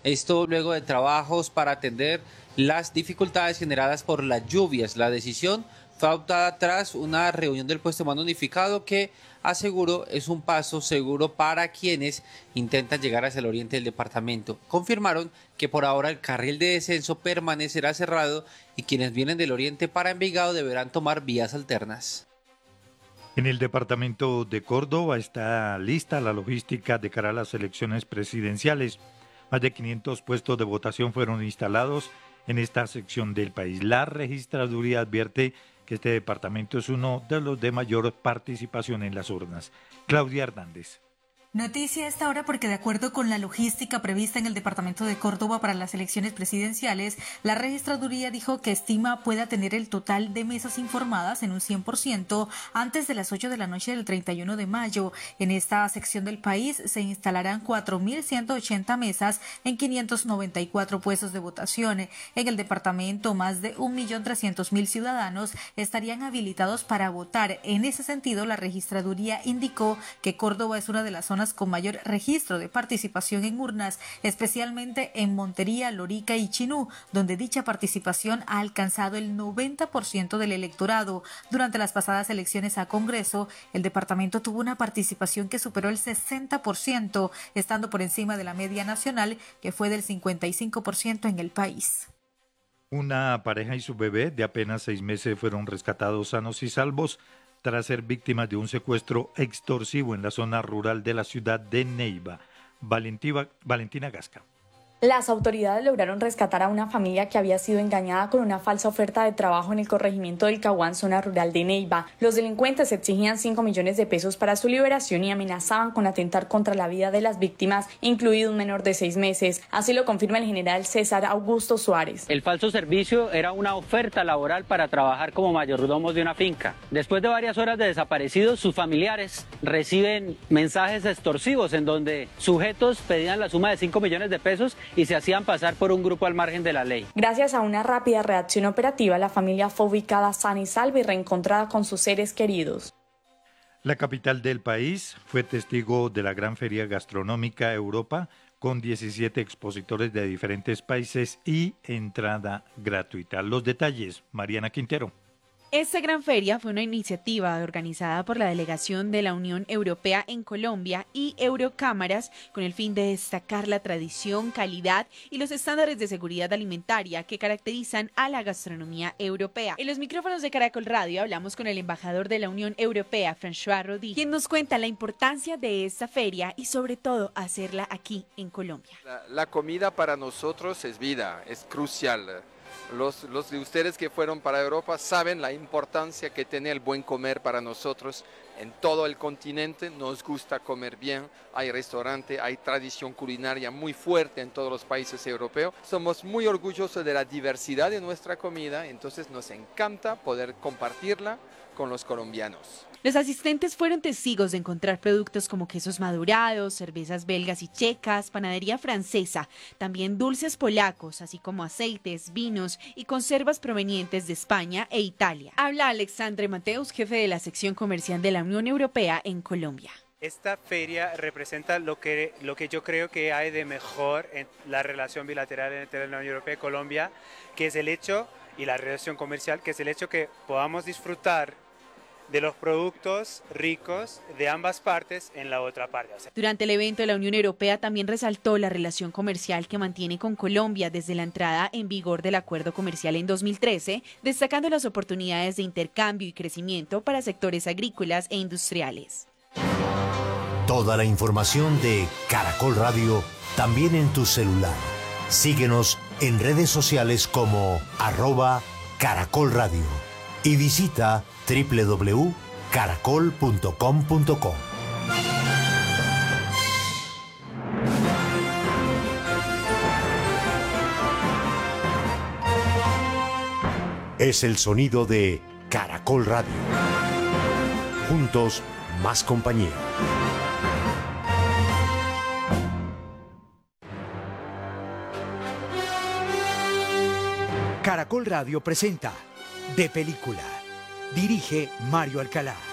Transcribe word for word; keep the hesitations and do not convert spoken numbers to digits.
Esto luego de trabajos para atender las dificultades generadas por las lluvias. La decisión fue adoptada tras una reunión del puesto de mando unificado que aseguró es un paso seguro para quienes intentan llegar hacia el oriente del departamento. Confirmaron que por ahora el carril de descenso permanecerá cerrado y quienes vienen del oriente para Envigado deberán tomar vías alternas. En el departamento de Córdoba está lista la logística de cara a las elecciones presidenciales. Más de quinientos puestos de votación fueron instalados en esta sección del país. La registraduría advierte que este departamento es uno de los de mayor participación en las urnas. Claudia Hernández. Noticia a esta hora porque de acuerdo con la logística prevista en el departamento de Córdoba para las elecciones presidenciales, la registraduría dijo que estima pueda tener el total de mesas informadas en un cien por ciento antes de las ocho de la noche del treinta y uno de mayo. En esta sección del país se instalarán cuatro mil ciento ochenta mesas en quinientos noventa y cuatro puestos de votación. En el departamento, más de un millón trescientos mil ciudadanos estarían habilitados para votar. En ese sentido, la registraduría indicó que Córdoba es una de las zonas con mayor registro de participación en urnas, especialmente en Montería, Lorica y Chinú, donde dicha participación ha alcanzado el noventa por ciento del electorado. Durante las pasadas elecciones a Congreso, el departamento tuvo una participación que superó el sesenta por ciento, estando por encima de la media nacional, que fue del cincuenta y cinco por ciento en el país. Una pareja y su bebé de apenas seis meses fueron rescatados sanos y salvos tras ser víctimas de un secuestro extorsivo en la zona rural de la ciudad de Neiva. Valentina, Valentina Gasca. Las autoridades lograron rescatar a una familia que había sido engañada con una falsa oferta de trabajo en el corregimiento del Caguán, zona rural de Neiva. Los delincuentes exigían cinco millones de pesos para su liberación y amenazaban con atentar contra la vida de las víctimas, incluido un menor de seis meses. Así lo confirma el general César Augusto Suárez. El falso servicio era una oferta laboral para trabajar como mayordomos de una finca. Después de varias horas de desaparecidos, sus familiares reciben mensajes extorsivos en donde sujetos pedían la suma de cinco millones de pesos y se hacían pasar por un grupo al margen de la ley. Gracias a una rápida reacción operativa, la familia fue ubicada sana y salva y reencontrada con sus seres queridos. La capital del país fue testigo de la gran feria gastronómica Europa, con diecisiete expositores de diferentes países y entrada gratuita. Los detalles, Mariana Quintero. Esta gran feria fue una iniciativa organizada por la delegación de la Unión Europea en Colombia y Eurocámaras con el fin de destacar la tradición, calidad y los estándares de seguridad alimentaria que caracterizan a la gastronomía europea. En los micrófonos de Caracol Radio hablamos con el embajador de la Unión Europea, François Rodi, quien nos cuenta la importancia de esta feria y sobre todo hacerla aquí en Colombia. La, la comida para nosotros es vida, es crucial. Los, los de ustedes que fueron para Europa saben la importancia que tiene el buen comer para nosotros. En todo el continente nos gusta comer bien, hay restaurante, hay tradición culinaria muy fuerte en todos los países europeos. Somos muy orgullosos de la diversidad de nuestra comida, entonces nos encanta poder compartirla con los colombianos. Los asistentes fueron testigos de encontrar productos como quesos madurados, cervezas belgas y checas, panadería francesa, también dulces polacos, así como aceites, vinos y conservas provenientes de España e Italia. Habla Alexandre Mateus, jefe de la sección comercial de la Unión Europea en Colombia. Esta feria representa lo que, lo que yo creo que hay de mejor en la relación bilateral entre la Unión Europea y Colombia, que es el hecho, y la relación comercial, que es el hecho que podamos disfrutar de los productos ricos de ambas partes en la otra parte. O sea, durante el evento, la Unión Europea también resaltó la relación comercial que mantiene con Colombia desde la entrada en vigor del acuerdo comercial en dos mil trece, destacando las oportunidades de intercambio y crecimiento para sectores agrícolas e industriales. Toda la información de Caracol Radio también en tu celular. Síguenos en redes sociales como arroba Caracol Radio y visita doble u doble u doble u punto caracol punto com punto co. Es el sonido de Caracol Radio. Juntos, más compañía. Caracol Radio presenta De Película. Dirige Mario Alcalá.